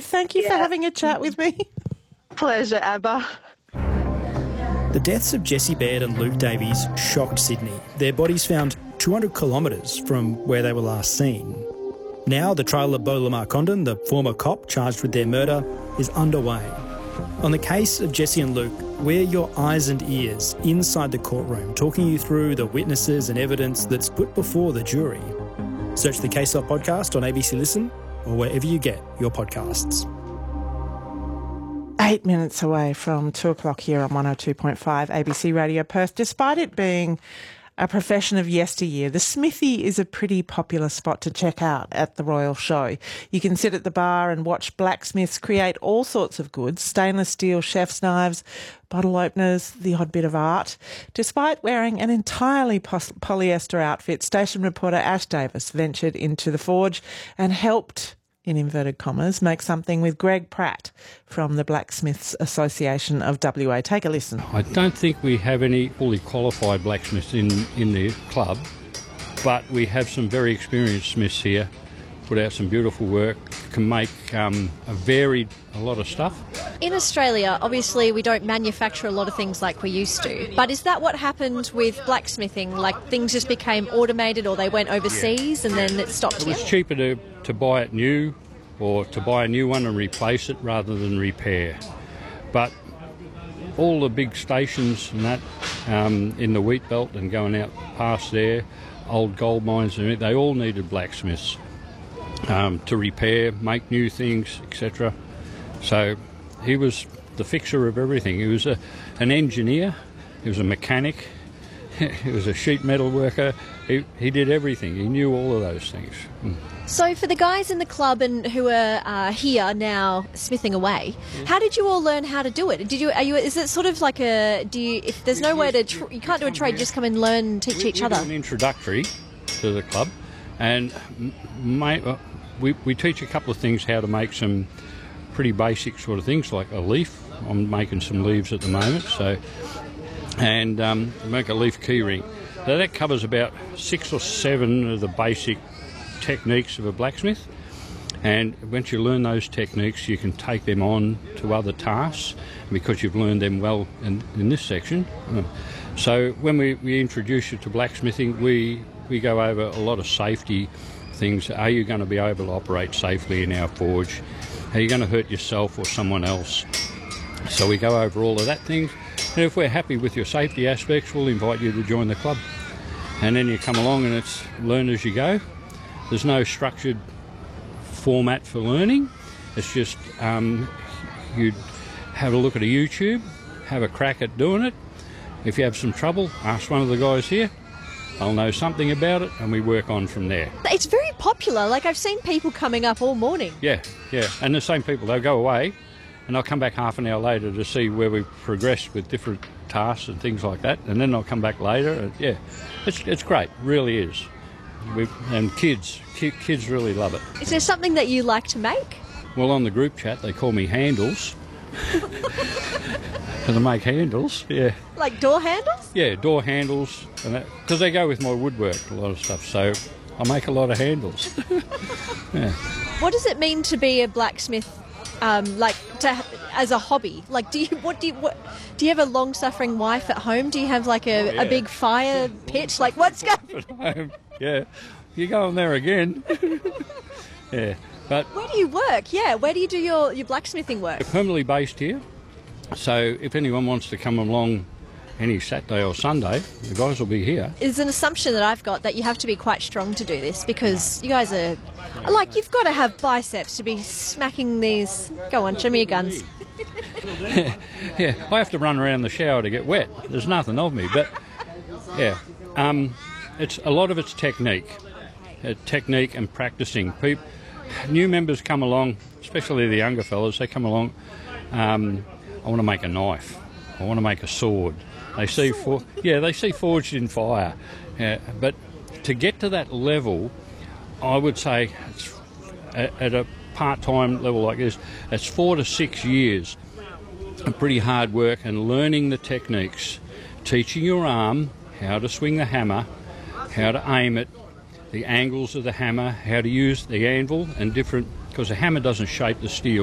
Ruth. Thank you for having a chat with me. Pleasure, Abba. The deaths of Jessie Baird and Luke Davies shocked Sydney. Their bodies found 200 kilometres from where they were last seen. Now the trial of Beau Lamar Condon, the former cop charged with their murder, is underway. On the case of Jessie and Luke, we're your eyes and ears inside the courtroom, talking you through the witnesses and evidence that's put before the jury. Search the Case Off podcast on ABC Listen or wherever you get your podcasts. 8 minutes away from 2 o'clock here on 102.5 ABC Radio Perth. Despite it being a profession of yesteryear, the Smithy is a pretty popular spot to check out at the Royal Show. You can sit at the bar and watch blacksmiths create all sorts of goods, stainless steel chef's knives, bottle openers, the odd bit of art. Despite wearing an entirely polyester outfit, station reporter Ash Davis ventured into the forge and helped, in inverted commas, make something with Greg Pratt from the Blacksmiths Association of WA. Take a listen. I don't think we have any fully qualified blacksmiths in the club, but we have some very experienced smiths here, put out some beautiful work, can make a lot of stuff. In Australia, obviously, we don't manufacture a lot of things like we used to. But is that what happened with blacksmithing? Like things just became automated or they went overseas and then it stopped It here? was cheaper to buy it new or to buy a new one and replace it rather than repair. But all the big stations and that in the wheat belt and going out past there, old gold mines, and they all needed blacksmiths to repair, make new things, etc. So he was the fixer of everything. He was an engineer, he was a mechanic, he was a sheet metal worker. He did everything. He knew all of those things. So for the guys in the club and who are here now smithing away, how did you all learn how to do it? Is it sort of like if there's no way you can't do a trade, just come and learn and teach each other? We do an introductory to the club, and we teach a couple of things, how to make some pretty basic sort of things like a leaf. I'm making some leaves at the moment, and make a leaf key ring. So that covers about 6 or 7 of the basic techniques of a blacksmith, and once you learn those techniques you can take them on to other tasks because you've learned them well in this section. So when we introduce you to blacksmithing, we go over a lot of safety things. Are you going to be able to operate safely in our forge? Are you going to hurt yourself or someone else? So we go over all of that things, and if we're happy with your safety aspects, we'll invite you to join the club. And then you come along and it's learn as you go. There's no structured format for learning. It's just you'd have a look at a YouTube, have a crack at doing it. If you have some trouble, ask one of the guys here. They'll know something about it, and we work on from there. It's very popular. Like, I've seen people coming up all morning. Yeah. And the same people, they'll go away, and they'll come back half an hour later to see where we've progressed with different tasks and things like that, and then they'll come back later. And it's great, really is. And kids really love it. Is there something that you like to make? Well, on the group chat, they call me Handles. Because I make handles, yeah. Like door handles? Yeah, door handles, and because they go with my woodwork, a lot of stuff. So I make a lot of handles. Yeah. What does it mean to be a blacksmith? As a hobby? Like, do you have a long-suffering wife at home? Do you have like a big fire pit? Like, what's going on? Yeah, you go on there again. Yeah, but where do you work? Yeah, where do you do your blacksmithing work? We're permanently based here, so if anyone wants to come along any Saturday or Sunday, the guys will be here. It's an assumption that I've got that you have to be quite strong to do this because you guys are, like, you've got to have biceps to be smacking these. Go on, show me your guns. Yeah, I have to run around the shower to get wet. There's nothing of me, but yeah, it's a lot of it's technique and practicing. New members come along, especially the younger fellas. They come along. I want to make a knife. I want to make a sword. They see forged in fire. But to get to that level, I would say it's, at a part-time level like this, it's 4 to 6 years of pretty hard work and learning the techniques, teaching your arm how to swing the hammer, how to aim it, the angles of the hammer, how to use the anvil and different, because the hammer doesn't shape the steel.